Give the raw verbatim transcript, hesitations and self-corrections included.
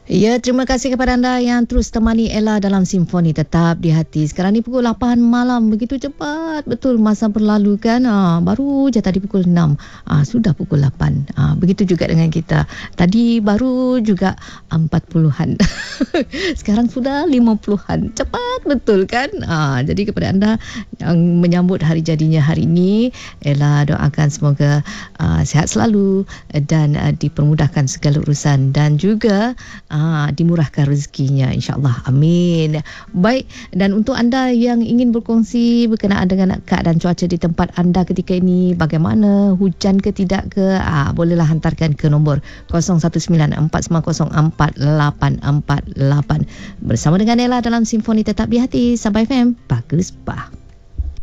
Ya, terima kasih kepada anda yang terus temani Ella dalam Simfoni Tetap di Hati. Sekarang ni pukul lapan malam. Begitu cepat. Betul, masa berlalu kan. Ha, baru je tadi pukul enam. Ha, sudah pukul lapan. Ha, begitu juga dengan kita. Tadi baru juga empat puluhan. Sekarang sudah lima puluhan. Cepat betul kan? Ha, jadi kepada anda yang menyambut hari jadinya hari ini, Ella doakan semoga uh, sihat selalu dan uh, dipermudahkan segala urusan dan juga Ah, dimurahkan rezekinya, insyaAllah. Amin. Baik, dan untuk anda yang ingin berkongsi berkenaan dengan keadaan cuaca di tempat anda ketika ini, bagaimana, hujan ke tidak ke, ah, bolehlah hantarkan ke nombor kosong satu sembilan empat sembilan kosong empat lapan empat lapan. Bersama dengan Ella dalam Simfoni Tetap di Hati. Sampai F M, Bagus Bah.